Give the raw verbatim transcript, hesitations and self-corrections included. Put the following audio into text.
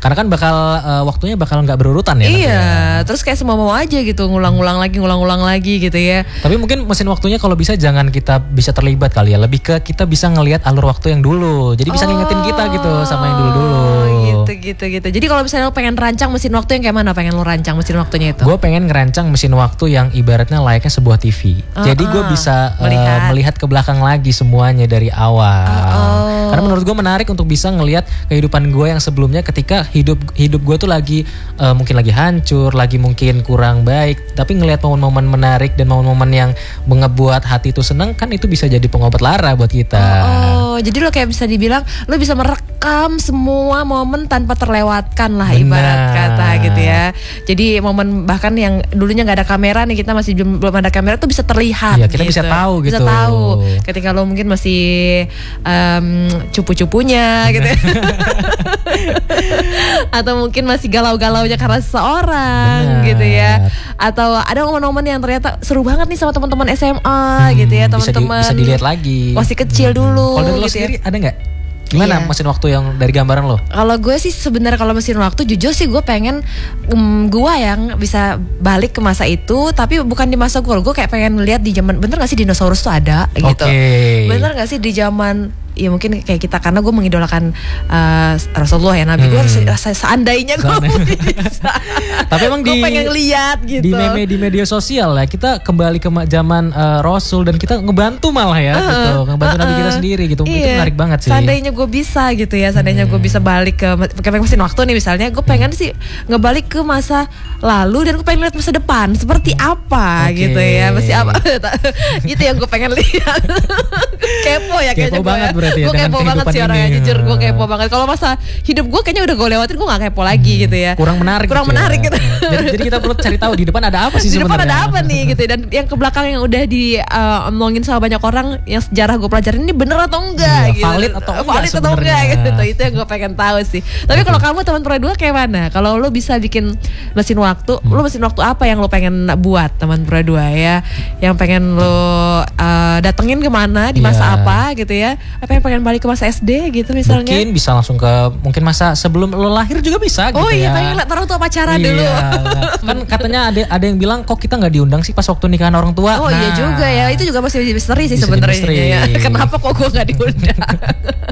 Karena kan bakal uh, waktunya bakal nggak berurutan ya. Iya, nanti. Terus kayak semua mau aja gitu, ngulang-ngulang lagi, ngulang-ngulang lagi gitu ya. Tapi mungkin mesin waktunya kalau bisa jangan kita bisa terlibat kali ya, lebih ke kita bisa ngelihat alur waktu yang dulu. Jadi bisa oh, ngingetin kita gitu sama yang dulu-dulu. Gitu gitu gitu. Jadi kalau misalnya lo pengen rancang mesin waktu yang kayak mana? Pengen lo rancang mesin waktunya itu? Gue pengen ngerancang mesin waktu yang ibaratnya layaknya sebuah T V. Uh, Jadi gue uh, bisa melihat. Uh, melihat ke belakang lagi semuanya dari awal. Uh, oh. Karena menurut gue menarik untuk bisa ngelihat kehidupan gue yang sebelumnya ketika hidup hidup gue tuh lagi uh, mungkin lagi hancur, lagi mungkin kurang baik. Tapi ngelihat momen-momen menarik dan momen-momen yang ngebuat hati itu seneng, kan itu bisa jadi pengobat lara buat kita. Oh, oh, jadi lo kayak bisa dibilang lo bisa merekam semua momen tanpa terlewatkan lah. Benar. Ibarat kata gitu ya. Jadi momen bahkan yang dulunya nggak ada kamera nih, kita masih belum belum ada kamera tuh bisa terlihat. Iya, kita gitu. bisa tahu gitu. Bisa tahu ketika lo mungkin masih um, cupu-cupunya gitu. Atau mungkin masih galau-galaunya karena seseorang. Benar. Gitu ya. Atau ada momen-momen yang ternyata seru banget nih sama teman-teman S M A hmm, gitu ya, teman-teman. Bisa, di, bisa dilihat lagi. Masih kecil hmm. dulu. Kalau dari lo gitu sendiri ya. ada nggak? Gimana iya. mesin waktu yang dari gambaran lo? Kalau gue sih sebenarnya kalau mesin waktu jujur sih gue pengen um, gue yang bisa balik ke masa itu, tapi bukan di masa gue. Gue kayak pengen lihat di zaman, bener gak sih dinosaurus tuh ada gitu. Okay. Bener gak sih di zaman, ya mungkin kayak kita, karena gue mengidolakan uh, Rasulullah ya, Nabi. hmm. Gue se- seandainya gue bisa. Tapi emang gue di, pengen lihat gitu. Di meme di media sosial ya, kita kembali ke zaman uh, Rasul dan kita ngebantu malah ya, uh, gitu, ngebantu uh, Nabi kita sendiri gitu. Iya. Itu menarik banget sih. Seandainya gue bisa gitu ya, seandainya hmm. gue bisa balik ke ke mesin waktu nih misalnya, gue pengen hmm. sih ngebalik ke masa lalu dan gue pengen lihat masa depan seperti apa okay. gitu ya, masih apa itu yang gue pengen lihat. Kepo ya kayaknya gue ya. Ya, gue kepo banget sih orangnya, jujur gue kepo banget. Kalau masa hidup gue kayaknya udah gue lewatin, gue gak kepo lagi gitu ya. Kurang menarik Kurang gitu menarik ya. gitu. jadi, jadi kita perlu cari tahu di depan ada apa sih sebenarnya. Di depan ada apa nih gitu. Dan yang ke belakang yang udah diomongin uh, sama banyak orang, yang sejarah gue pelajarin ini bener atau enggak ya, gitu. Valid atau enggak Valid atau enggak gitu. Itu yang gue pengen tahu sih. Tapi okay. kalau kamu teman Pura-Dua kayak mana? Kalau lo bisa bikin mesin waktu, hmm. lo mesin waktu apa yang lo pengen buat teman Pura-Dua ya? Yang pengen lo uh, datengin kemana, di masa yeah. apa gitu ya? Apa yang pengen balik ke masa S D gitu misalnya? Mungkin bisa langsung ke mungkin masa sebelum lo lahir juga bisa gitu. Oh iya, ya. pengen lihat orang tua pacaran iya, dulu. Kan katanya ada ada yang bilang kok kita nggak diundang sih pas waktu nikahan orang tua. Oh nah, iya juga ya, itu juga masih misteri sih sebenarnya. Ya. Kenapa kok gue nggak diundang?